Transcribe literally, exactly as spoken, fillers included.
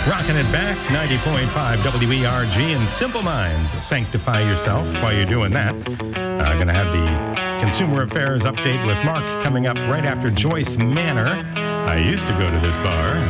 Rocking it back, ninety point five W E R G and Simple Minds. Sanctify yourself while you're doing that. Uh, going to have the Consumer Affairs update with Mark coming up right after Joyce Manor. I used to go to this bar.